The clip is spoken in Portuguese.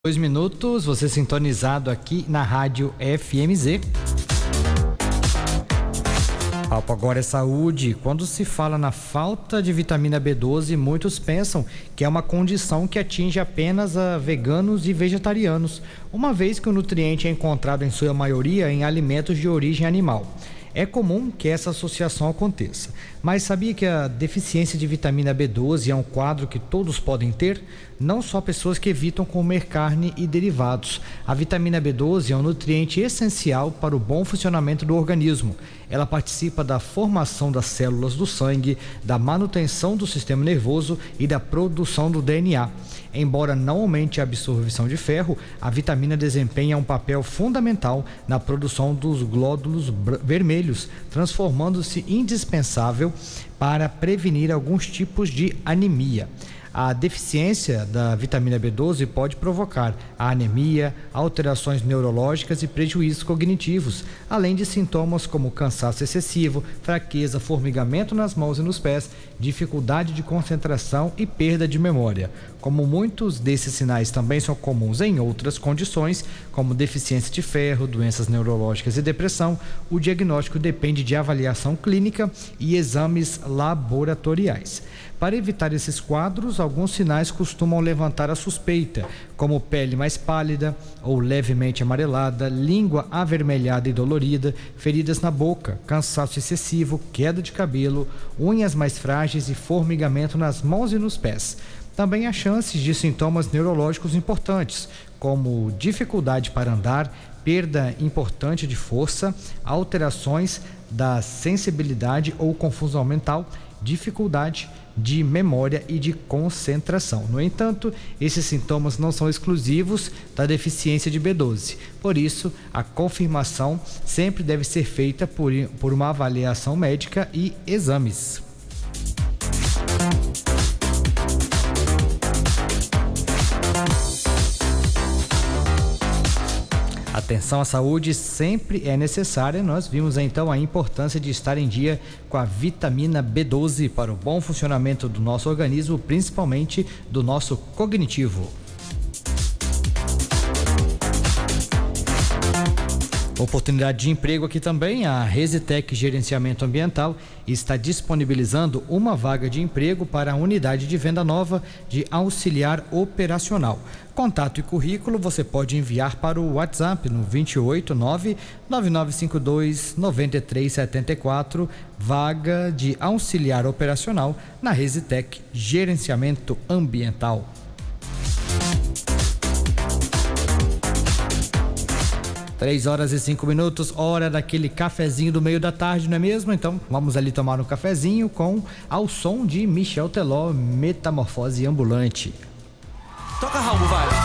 2 minutos, você sintonizado aqui na Rádio FMZ. Papo agora é saúde. Quando se fala na falta de vitamina B12, muitos pensam que é uma condição que atinge apenas a veganos e vegetarianos, uma vez que o nutriente é encontrado em sua maioria em alimentos de origem animal. É comum que essa associação aconteça, mas sabia que a deficiência de vitamina B12 é um quadro que todos podem ter? Não só pessoas que evitam comer carne e derivados. A vitamina B12 é um nutriente essencial para o bom funcionamento do organismo. Ela participa da formação das células do sangue, da manutenção do sistema nervoso e da produção do DNA. Embora não aumente a absorção de ferro, a vitamina desempenha um papel fundamental na produção dos glóbulos vermelhos, transformando-se indispensável para prevenir alguns tipos de anemia. A deficiência da vitamina B12 pode provocar a anemia, alterações neurológicas e prejuízos cognitivos, além de sintomas como cansaço excessivo, fraqueza, formigamento nas mãos e nos pés, dificuldade de concentração e perda de memória. Como muitos desses sinais também são comuns em outras condições, como deficiência de ferro, doenças neurológicas e depressão, o diagnóstico depende de avaliação clínica e exames laboratoriais. Para evitar esses quadros, alguns sinais costumam levantar a suspeita, como pele mais pálida ou levemente amarelada, língua avermelhada e dolorida, feridas na boca, cansaço excessivo, queda de cabelo, unhas mais frágeis e formigamento nas mãos e nos pés. Também há chances de sintomas neurológicos importantes, como dificuldade para andar, perda importante de força, alterações da sensibilidade ou confusão mental, dificuldade de memória e de concentração. No entanto, esses sintomas não são exclusivos da deficiência de B12. Por isso, a confirmação sempre deve ser feita por uma avaliação médica e exames. Atenção à saúde sempre é necessária. Nós vimos então a importância de estar em dia com a vitamina B12 para o bom funcionamento do nosso organismo, principalmente do nosso cognitivo. Oportunidade de emprego aqui também. A Resitec Gerenciamento Ambiental está disponibilizando uma vaga de emprego para a unidade de venda nova de auxiliar operacional. Contato e currículo você pode enviar para o WhatsApp no 289-9952-9374, vaga de auxiliar operacional na Resitec Gerenciamento Ambiental. 3h05, hora daquele cafezinho do meio da tarde, não é mesmo? Então vamos ali tomar um cafezinho ao som de Michel Teló, Metamorfose Ambulante. Toca, Raul, vai.